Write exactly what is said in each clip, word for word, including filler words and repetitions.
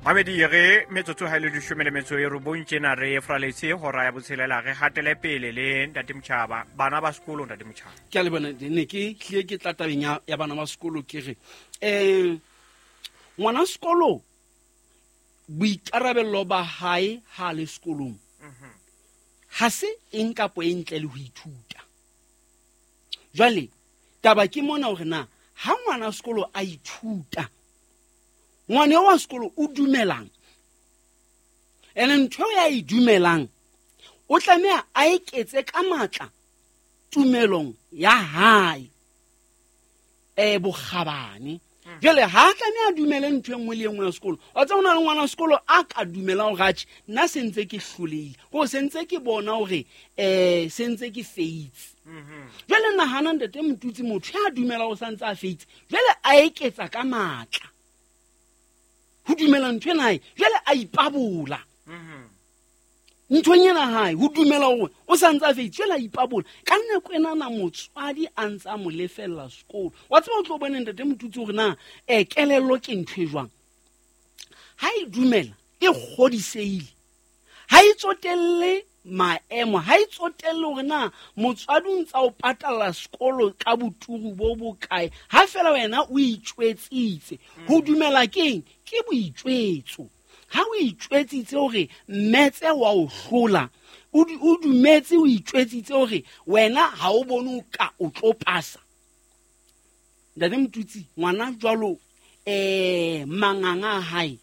Mabedi re metsotso ha ile di shome le metso e robong tjena re fraletse hora ya botshelela re hatele pele le ntate Mtjhaba bana ba sekolo ntate Mtjhaba. Ke a le bona ne ke hlile ke tla tabeng ya ya bana ba sekolo ke re eh ngwana sekolo boikarabello ba hae ha le sekolong ha se eng kapo e ntle le ho ithuta. Jwale taba ke mona hore na ha ngwana sekolo a ithuta ngwane wa sekolo o dumelang ene ntho ya e dumelang o tlameha a eketse ka matla tumelong ya hae e bogabane. Jwale ha tlameha a dumele ntho engwe le engwe ya sekolo wa tsa ona le ngwana sekolo a ka dumela ho gatse nna sentse ke hlolile go sentse ke bona hore eh sentse ke faith. Jwale nna hana ntate Mtutsi motho ya dumela go santsa a faith jwale a eketsa ka matla ho dumela ntho nae jwale a ipabola ntho nyena hae ho dumela hore o santsa faith jwale a ipabola ka nna kwena na motswadi a ntsa mo lefella sekolo wa tseba o tlo bona ntate Mtutsi hore na e kelello ke ntho e jwang ha e dumela e kgodiseile ha e tsotelle maemo ha e tsotelle hore na motswadi o ntsa o patala sekolo ka boturu bo bokae ha fela wena o itjwetsitse ho dumela keng ke boitjwetso ha o itjwetsitse hore mmetse wa o hlola o dumetse o itjwetsitse hore wena ha o bone o ka o tlo pasa ntate Mtutsi ngwana jwalo eh manganga hae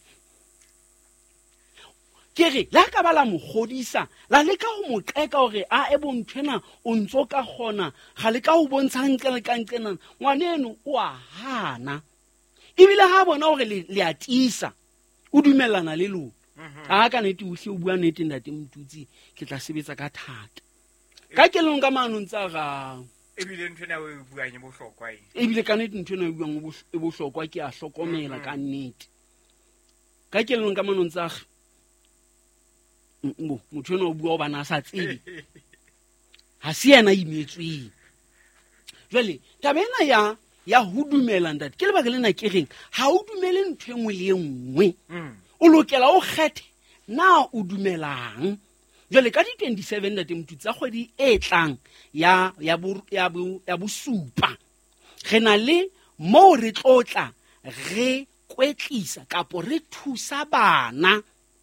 kere la ka bala mo godisa la le ka ho mo qeka hore a e bontshena o ntso ka gona ga le ka ho bontsha ntle le ka nqena ngwaneno o a hana ibile ha bona hore le a tisa o dumellana le lona a ka nete o hle o bua nete ntate Mtutsi ke tla sebetsa ka thata ka ke leng ka manong tsa ga ebile ntwena o buang e bohlokwa e ebile ka nete ntwena o buang e bohlokwa ke a hlokomela ka nnete ka ke leng ka manong tsa mo motho eno o bua o bana sa tsebe ha se yena imetsweng jwale tabena ya ya ho dumela ntate ke le ba ke lena ke reng ha o dumele ntho engwe le engwe o lokela o kgethe na o dumelang jwale ka di twenty-seven ntate Mtutsi tsa kgwedi e tlang ya ya bo ya bo ya bosupa re na le mo re tlotla re kwetlisa kapo re thusa bana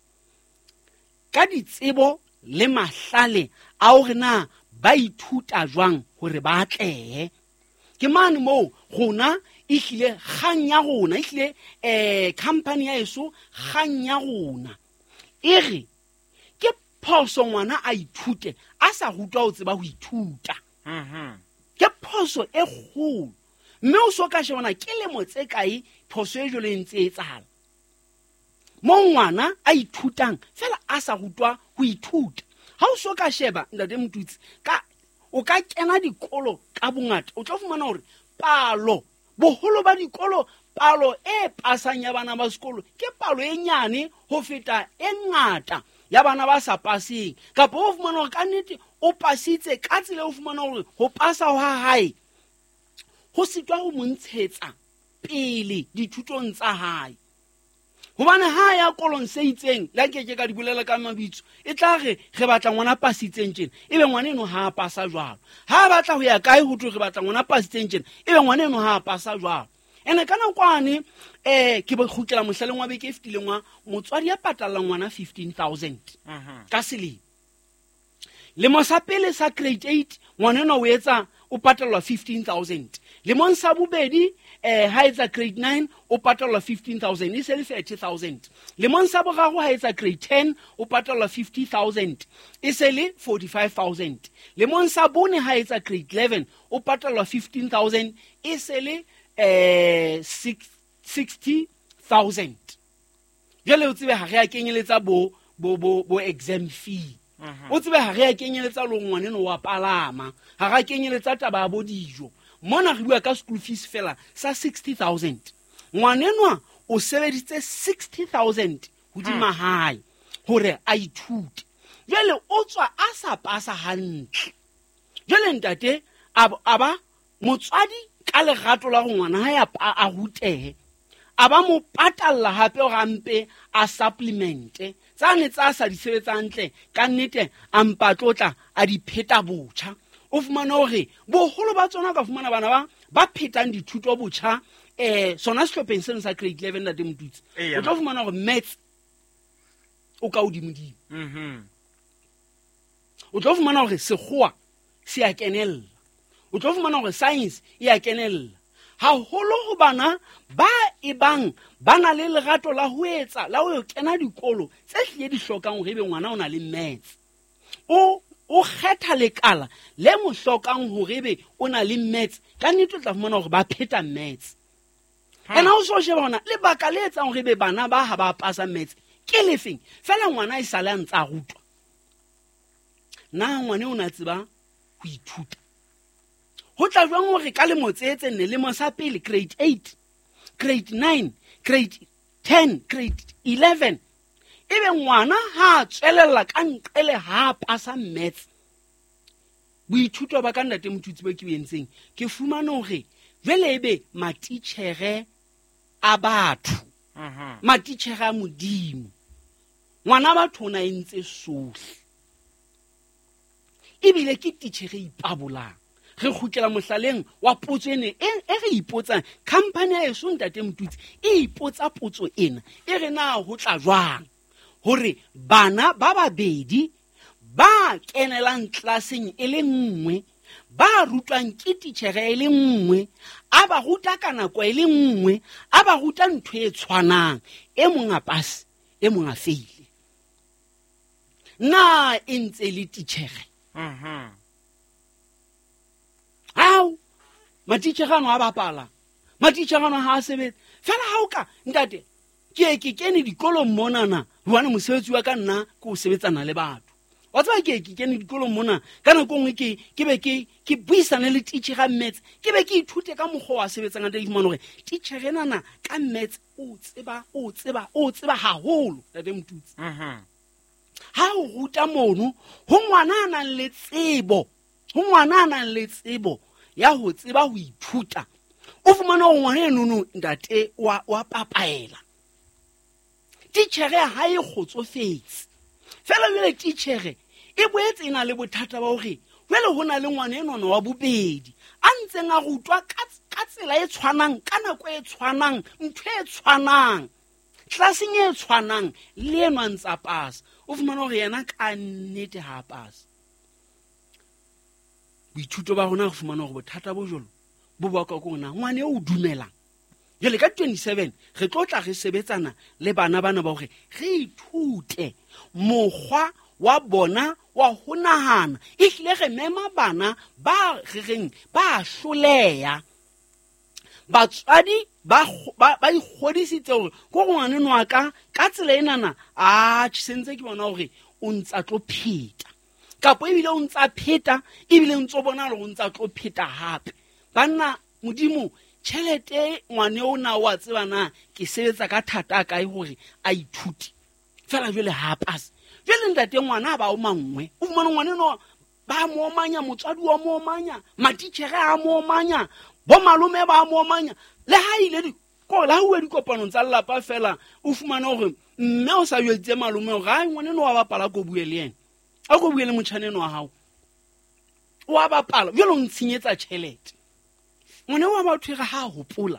ka ditsebo le mahlale a hore na ba ithuta jwang hore ba atlehe ke mane mo gona e hlile kgang ya gona e hlile eh company ya eso kgang ya gona e re ke phoso ngwana a ithute a sa rutwa ho tseba ho ithuta ke phoso e kgolo mme o so ka shebana ke le motse kae phoso e jole ntse e tsala mo ngwana a ithutang fela a sa rutwa ho ithuta ha o so ka sheba ntate Mtutsi ka o ka kena dikolo ka bongata o tlo fumana hore palo boholo ba dikolo palo e pasang ya bana ba sekolo ke palo e nyane ho feta e ngata ya bana ba sa paseng kapo o fumana hore ka nnete o pasitse ka tsela o fumana hore ho pasa ho hae ho sitwa ho montshetsa pele dithutong tsa hae hobane ha ya kolong se itseng la ke ke ka di bolela ka mabitso e tla re re batla ngwana pasitseng tjena ebe ngwana eno ha pasa jwalo ha batla ho ya kae ho tlo re batla ngwana pasitseng tjena ebe ngwana eno ha pasa jwalo ene kana kwane eh ke ba khukela mohlaleng wa beke fifty lengwa motswadi ya patala ngwana fifteen thousand ka selemo le mo sa pele sa grade eight ngwana eno o etsa o patalwa fifteen thousand le mo sa bobedi eh ha etsa grade nine o patalwa fifteen thousand e se le thirty thousand le mo sa boraro ha etsa grade ten o patalwa fifty thousand e se le forty-five thousand le mo sa bone ha etsa grade eleven o patalwa fifteen thousand e se le eh sixty thousand jale o tsebe ha re a kenyeletsa bo bo bo exam fee o tsebe ha re a kenyeletsa lo ngwane no wa palama ha ra kenyeletsa taba bo dijo mona re bua ka school fees fela sa sixty thousand ngwanenwa o sebeditse sixty thousand ho di mahae hore a ithute jale o tswa a sa pasa hantle jale ntate aba motswadi ka lerato la go ngwana ha ya a rutehe a ba mo patalla hape o rampe a supplemente tsane tsa sa di sebetsang ntle ka nnete a mpatlotla a di pheta botjha. O fumana hore boholo ba tsona ka fumana bana ba ba phetang dithuto botjha eh sona sehlopheng seno sa grade eleven la Demotutsi. O tlo fumana hore maths o ka odimodimo. Mhm. O tlo fumana hore sekgowa se a kenella. O tlo fumana hore science e a kenella. Ha holo ho bana ba ebang bana le lerato la ho etsa la ho kena dikolo tse hlile di hlokang hore be ngwana o na le maths. O o kgetha lekala le mo hlokang hore be o na le maths ka nnete o tla fumana hore ba pheta maths. Ena o so sheba hona le baka le etsang hore be bana ba ha ba pasa maths ke lefeng fela ngwana e sale a ntsa rutwa. Na ngwane o na tseba ho ithuta. Ho tla jwang hore ka lemo tse tse nne lemo sa pele grade eight, grade nine, grade ten, grade eleven. Ebe ngwana ha tswelella ka nqele ha pasa maths. Boithuto ba ka ntate Motutsi ba ke bentseng ke fumana hore jwale ebe matitjhere a batho. Mhm. Matitjhere a modimo. Ngwana batho na entse sohle. Ebile ke titjhere ipabolang. Re khutlela mohlaleng wa potso ene e re ipotsang company ya eso ntate Motutsi e ipotsa potso ena e re na ho tla jwang hore bana ba babedi ba kenelang klaseng e le nngwe ba rutwang ke titjhere e le nngwe a ba ruta ka nako e le nngwe a ba ruta ntho e tshwanang e mong a pase e mong a feile na e ntse le titjhere. Mhm. Hao matitjherano a bapala matitjherano ha a sebetsa fela ha o ka ntate ke ke kene dikolong monana bona mosebetsi wa ka nna ke o sebetsana le batho wa tsaba ke ke kene dikolong mona ka nako ngwe ke ke be ke ke buisana le teacher ga maths ke be ke ithute ka mokgwa wa sebetsang ntate ifumana hore teacher enana ka maths o tseba o tseba o tseba haholo ntate Motutsi. Mhm. Ha o ruta mono ho ngwana a nang le tsebo ho ngwana a nang le tsebo ya ho tseba ho ithuta o fumana hore ngwana enono ntate wa wa papaela titjhere ha e kgotsofetse fela jwale titjhere e boetse ena le bothata ba hore jwale ho na le ngwana enono wa bobedi a ntseng a rutwa ka tsela e tshwanang ka nako e tshwanang ntho e tshwanang klaseng e tshwanang le eno a ntsa pasa o fumana hore yena ka nnete ha pasa. Boithuto ba rona re fumana hore bothata bo jolo bo bakwa ke ngwana ngwane o dumelang jele ka twenty-seven re tlotla re sebetsana le bana bana ba hore re ithute mokgwa wa bona wa ho nahana e hlile re mema bana ba re reng ba hloleha batswadi ba ba ikgodisitse hore go ngwana no aka ka tsela enana a tsentse ke bona hore o ntsa tlo pheta kapo ebile o ntsa pheta ebile ntso bona le o ntsa tlo pheta hape banna modimo tšhelete ngwane o na wa tsebana ke sebetsa ka thata ka e hore a ithuti fela jwale ha pass jwale ntate ngwana ba o mangwe o fumana ngwane no ba mo manya motswadi wa mo manya matitjhere a mo manya bo malome ba mo manya le ha ile di ko la ho di kopano tsa lapa fela o fumana hore mme o sa yetse malome o ga ngwane no wa bapala go bue le yena a go bue le motšhaneno wa hao wa bapala jwale o ntshinyetsa tšhelete ngwane wa batho ga ha hopola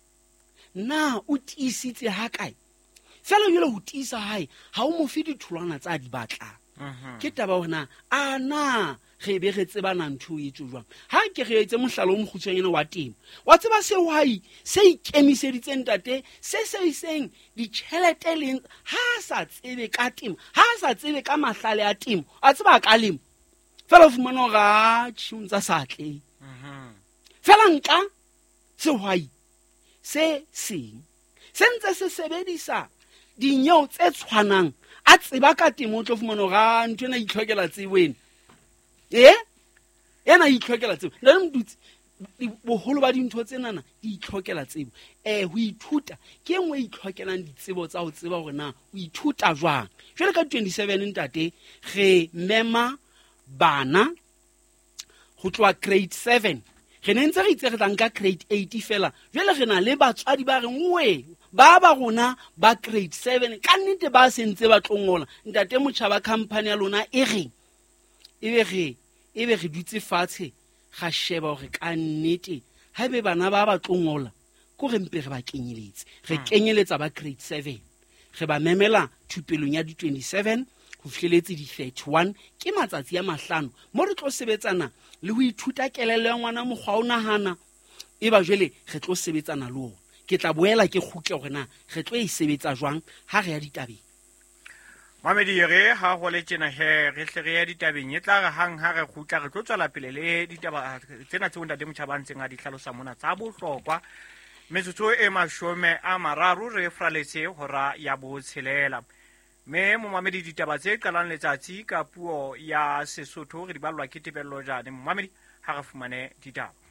na o tiisitse ha kae fela jwale ho tiisa hae ha o mo fe ditholwana tsa di batlang ke taba ona a na re be re tsebana ntho e tso jwang ha ke re etse mohlalo o mokgutshwanyana wa temo wa tseba sehwai se ikemiseditseng ntate se se iseng ditjhelete le ha sa tsebe ka temo ha sa tsebe ka mahlale a temo a tseba ka lemo fela o fumana ga tshunza sa tle fela nka sehwai se seng se ntse se sebedisa dinyeo tse tshwanang a tseba ka temo o tlo fumana ga ntho ena itlhokela tsebwena eh ena itlhokela tsebo le mdutsi boholo ba dintho tsenana di itlhokela tsebo eh ho ithuta ke engwe itlhokelang ditsebo tsa ho tseba hore na o ithuta jwang jwale ka twenty-seven ntate re mema bana ho tloa grade seven re ne ntse re itse re tla nka grade eight fela jwale re na le batswadi ba re ngwe ba ba rona ba grade seven ka nnete ba sentse ba tlongola ntate Motjhaba company ya lona e reng ebe re ebe re dutse fatshe ga sheba gore ka nnete ha be bana ba ba tlongola ko re mpe re ba kenyeletse re kenyeletsa ba grade seven re ba memela thupelong ya di twenty-seven go fihleletse di thirty-one ke matsatsi ya mahlano mo re tlo sebetsana le ho ithuta kelello ya ngwana mokgwa o nahana e ba jwele re tlo sebetsana le ona ke tla boela ke khutle gore na re tlo e sebetsa jwang ha re ya ditabeng Mamedi re ha go le tsena he re hle re ya ditabeng e tla re hang ha re khutla re tlo tswela pele le ditaba tsena tse ntate Motjhaba ntseng a di hlalosa mona tsa bohlokwa metsotso e mashome a mararo re fraletse hora ya botshelela me mo mamedi ditaba tse qalang letsatsi ka puo ya Sesotho re di balwa ke tebello jane Mamedi ha re fumane ditaba